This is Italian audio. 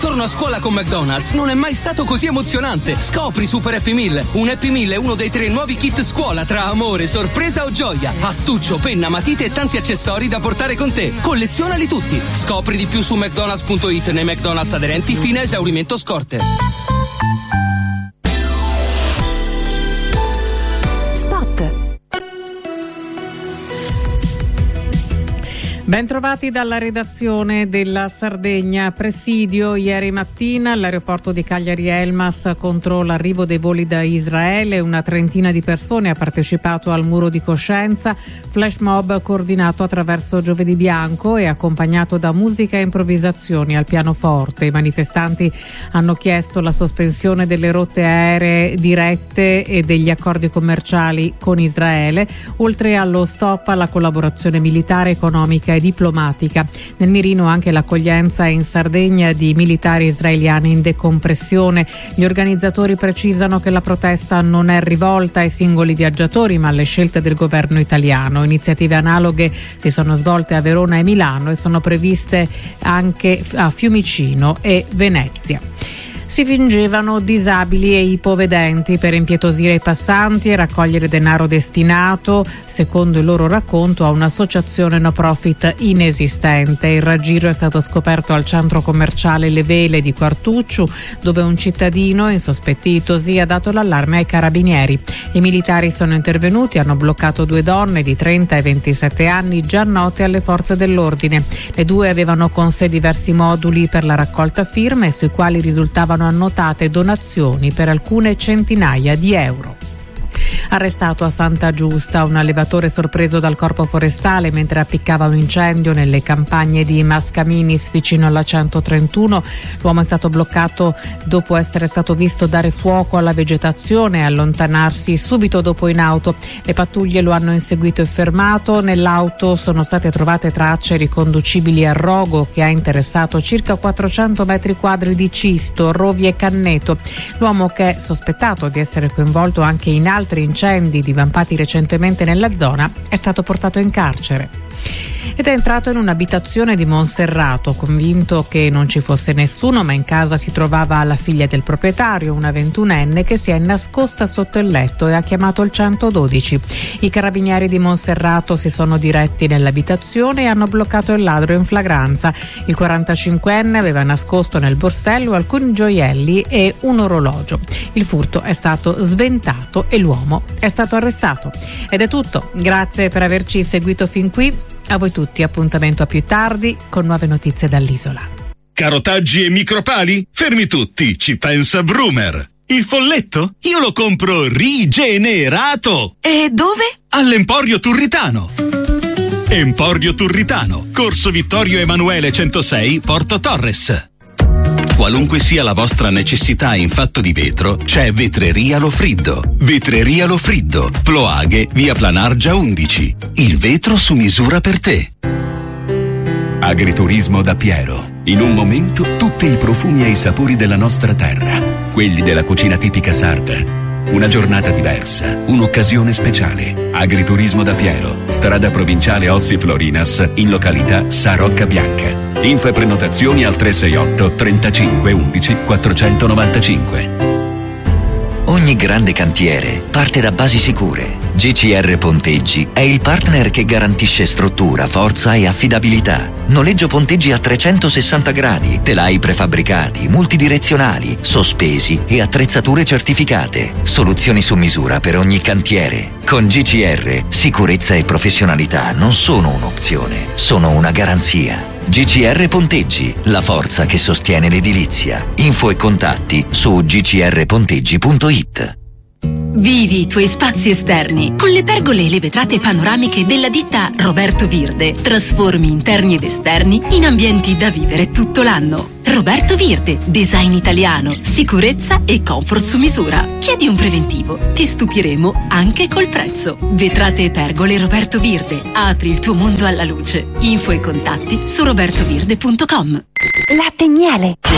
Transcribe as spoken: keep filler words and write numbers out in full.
ritorno a scuola con McDonald's non è mai stato così emozionante. Scopri Super Happy Meal. Un Happy Meal è uno dei tre nuovi kit scuola tra amore, sorpresa o gioia. Astuccio, penna, matite e tanti accessori da portare con te. Collezionali tutti. Scopri di più su mcdonalds punto it nei McDonald's aderenti fino a esaurimento scorte. Bentrovati dalla redazione della Sardegna. Presidio ieri mattina all'aeroporto di Cagliari Elmas contro l'arrivo dei voli da Israele. Una trentina di persone ha partecipato al muro di coscienza, flash mob coordinato attraverso Giovedì Bianco e accompagnato da musica e improvvisazioni al pianoforte. I manifestanti hanno chiesto la sospensione delle rotte aeree dirette e degli accordi commerciali con Israele, oltre allo stop alla collaborazione militare, economica e diplomatica. Nel mirino anche l'accoglienza in Sardegna di militari israeliani in decompressione. Gli organizzatori precisano che la protesta non è rivolta ai singoli viaggiatori ma alle scelte del governo italiano. Iniziative analoghe si sono svolte a Verona e Milano e sono previste anche a Fiumicino e Venezia. Si fingevano disabili e ipovedenti per impietosire i passanti e raccogliere denaro destinato, secondo il loro racconto, a un'associazione no profit inesistente. Il raggiro è stato scoperto al centro commerciale Le Vele di Quartucciu, dove un cittadino insospettitosi ha dato l'allarme ai carabinieri. I militari sono intervenuti, hanno bloccato due donne di trenta e ventisette anni già note alle forze dell'ordine. Le due avevano con sé diversi moduli per la raccolta firme sui quali risultavano annotate donazioni per alcune centinaia di euro. Arrestato a Santa Giusta un allevatore sorpreso dal corpo forestale mentre appiccava un incendio nelle campagne di Mascaminis vicino alla centotrentuno. L'uomo è stato bloccato dopo essere stato visto dare fuoco alla vegetazione e allontanarsi subito dopo in auto. Le pattuglie lo hanno inseguito e fermato. Nell'auto sono state trovate tracce riconducibili al rogo che ha interessato circa quattrocento metri quadri di cisto, rovi e canneto. L'uomo, che è sospettato di essere coinvolto anche in altri incendi divampati recentemente nella zona, è stato portato in carcere. Ed è entrato in un'abitazione di Monserrato, convinto che non ci fosse nessuno, ma in casa si trovava la figlia del proprietario, una ventunenne, che si è nascosta sotto il letto e ha chiamato il centododici. I carabinieri di Monserrato si sono diretti nell'abitazione e hanno bloccato il ladro in flagranza. Il quarantacinquenne aveva nascosto nel borsello alcuni gioielli e un orologio. Il furto è stato sventato e l'uomo è stato arrestato. Ed è tutto. Grazie per averci seguito fin qui. A voi tutti appuntamento a più tardi con nuove notizie dall'isola. Carotaggi e micropali? Fermi tutti, ci pensa Brumer. Il folletto? Io lo compro rigenerato. E dove? All'Emporio Turritano. Emporio Turritano, Corso Vittorio Emanuele centosei, Porto Torres. Qualunque sia la vostra necessità in fatto di vetro, c'è Vetreria Lofriddo. Vetreria Lofriddo, Ploaghe, via Planargia undici. Il vetro su misura per te. Agriturismo da Piero. In un momento tutti i profumi e i sapori della nostra terra, quelli della cucina tipica sarda. Una giornata diversa, un'occasione speciale. Agriturismo da Piero, strada provinciale Ozzi Florinas, in località Sarocca Bianca. Info e prenotazioni al tre sei otto trentacinque undici quattrocentonovantacinque. Ogni grande cantiere parte da basi sicure. G C R Ponteggi è il partner che garantisce struttura, forza e affidabilità. Noleggio ponteggi a trecentosessanta gradi, telai prefabbricati, multidirezionali, sospesi e attrezzature certificate. Soluzioni su misura per ogni cantiere. Con G C R, sicurezza e professionalità non sono un'opzione, sono una garanzia. G C R Ponteggi, la forza che sostiene l'edilizia. Info e contatti su g c r ponteggi punto it. Vivi i tuoi spazi esterni con le pergole e le vetrate panoramiche della ditta Roberto Virde. Trasformi interni ed esterni in ambienti da vivere tutto l'anno. Roberto Virde, design italiano, sicurezza e comfort su misura. Chiedi un preventivo, ti stupiremo anche col prezzo. Vetrate e pergole Roberto Virde, apri il tuo mondo alla luce. Info e contatti su roberto virde punto com. Latte e miele.